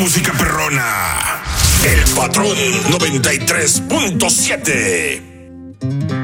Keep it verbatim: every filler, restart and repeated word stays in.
Música perrona. El Patrón noventa y tres punto siete.